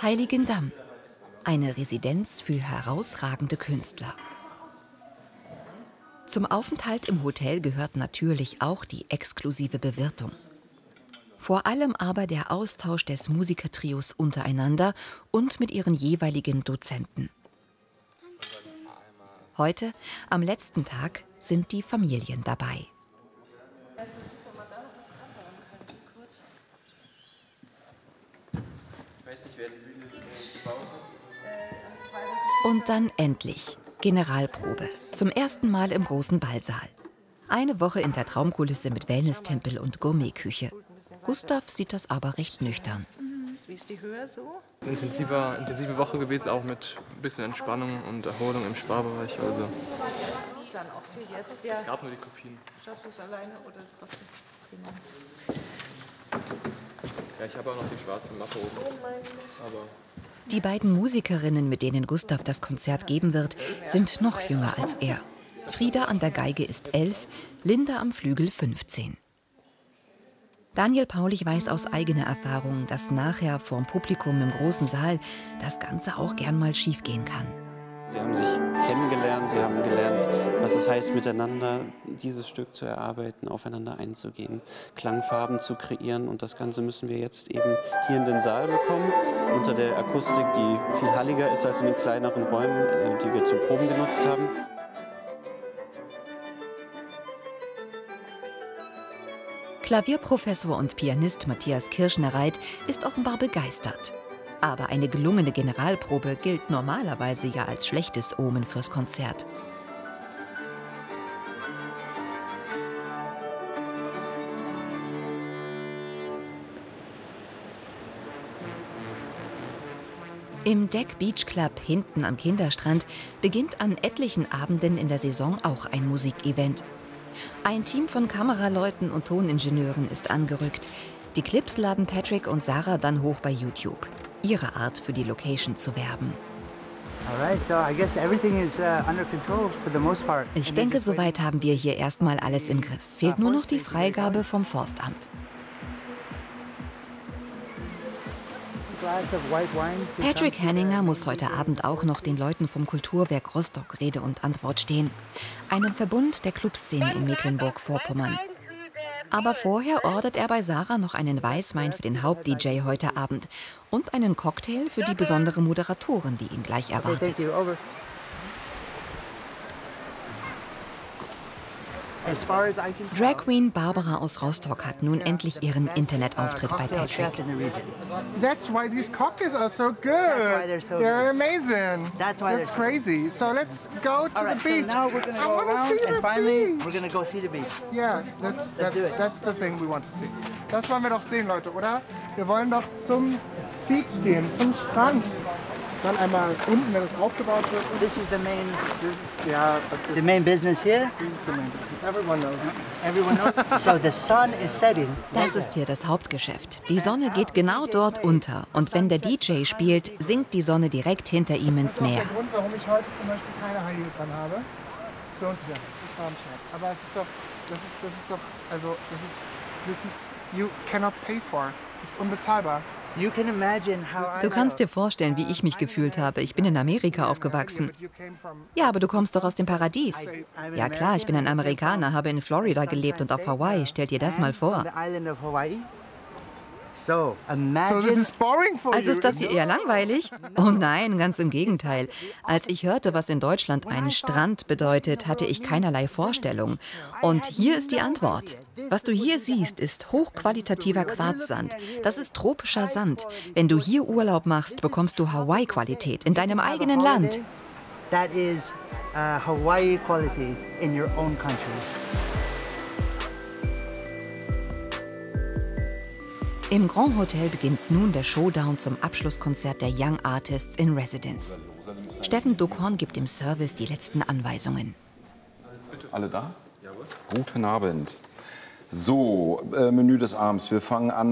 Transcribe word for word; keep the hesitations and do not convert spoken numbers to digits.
Heiligendamm, eine Residenz für herausragende Künstler. Zum Aufenthalt im Hotel gehört natürlich auch die exklusive Bewirtung. Vor allem aber der Austausch des Musikertrios untereinander und mit ihren jeweiligen Dozenten. Heute, am letzten Tag, sind die Familien dabei. Und dann endlich Generalprobe, zum ersten Mal im großen Ballsaal. Eine Woche in der Traumkulisse mit Wellness-Tempel und Gourmetküche. Gustav sieht das aber recht nüchtern. Wie ist die Höhe so? Intensiver, intensive Woche gewesen, auch mit ein bisschen Entspannung und Erholung im Sparbereich. Also. Dann auch für jetzt. Ja. Es gab nur die Kopien. Schaffst du es alleine oder was? Ja, ich habe auch noch die schwarze Mappe oben. Aber die beiden Musikerinnen, mit denen Gustav das Konzert geben wird, sind noch jünger als er. Frieda an der Geige ist elf, Linda am Flügel fünfzehn. Daniel Paulich weiß aus eigener Erfahrung, dass nachher vorm Publikum im großen Saal das Ganze auch gern mal schiefgehen kann. Sie haben sich kennengelernt, sie haben gelernt, was es heißt, miteinander dieses Stück zu erarbeiten, aufeinander einzugehen, Klangfarben zu kreieren. Und das Ganze müssen wir jetzt eben hier in den Saal bekommen, unter der Akustik, die viel halliger ist als in den kleineren Räumen, die wir zum Proben genutzt haben. Klavierprofessor und Pianist Matthias Kirschner-Reit ist offenbar begeistert. Aber eine gelungene Generalprobe gilt normalerweise ja als schlechtes Omen fürs Konzert. Im Deck Beach Club hinten am Kinderstrand beginnt an etlichen Abenden in der Saison auch ein Musikevent. Ein Team von Kameraleuten und Toningenieuren ist angerückt. Die Clips laden Patrick und Sarah dann hoch bei YouTube. Ihre Art, für die Location zu werben. Ich denke, soweit haben wir hier erstmal alles im Griff. Fehlt nur noch die Freigabe vom Forstamt. Patrick Henninger muss heute Abend auch noch den Leuten vom Kulturwerk Rostock Rede und Antwort stehen. Einem Verbund der Clubszene in Mecklenburg-Vorpommern. Aber vorher ordert er bei Sarah noch einen Weißwein für den Haupt-D J heute Abend und einen Cocktail für die besondere Moderatorin, die ihn gleich erwartet. Drag Queen Barbara aus Rostock hat nun endlich ihren Internetauftritt bei Patrick. That's why these cocktails are so good. They're amazing. That's crazy. So let's go to the beach. I want to see the beach. We're gonna go see the beach. Yeah, that's that's that's the thing we want to see. Das wollen wir doch sehen, Leute, oder? Wir wollen doch zum Beach gehen, zum Strand. Dann einmal unten, wenn es aufgebaut wird. This is the main, this is, yeah, the main business here. This is the main business. Everyone knows. Everyone knows. So the sun is setting. Das ist hier das Hauptgeschäft. Die Sonne geht genau dort unter. Und wenn der D J spielt, sinkt die Sonne direkt hinter ihm ins Meer. Das ist der Grund, warum ich heute zum Beispiel keine High Heels anhabe. Lohnt sich ja. Das war ein Scherz. Aber es ist doch, das ist, das ist doch, also, das ist, das ist, you cannot pay for. Das ist unbezahlbar. Du kannst dir vorstellen, wie ich mich gefühlt habe. Ich bin in Amerika aufgewachsen. Ja, aber du kommst doch aus dem Paradies. Ja klar, ich bin ein Amerikaner, habe in Florida gelebt und auf Hawaii. Stell dir das mal vor. Also ist das hier eher langweilig? Oh nein, ganz im Gegenteil. Als ich hörte, was in Deutschland ein Strand bedeutet, hatte ich keinerlei Vorstellung. Und hier ist die Antwort. Was du hier siehst, ist hochqualitativer Quarzsand. Das ist tropischer Sand. Wenn du hier Urlaub machst, bekommst du Hawaii-Qualität in deinem eigenen Land. That is Hawaii quality in your own country. Im Grand Hotel beginnt nun der Showdown zum Abschlusskonzert der Young Artists in Residence. Steffen Duckhorn gibt im Service die letzten Anweisungen. Alle da? Guten Abend. So, äh, Menü des Abends. Wir fangen an.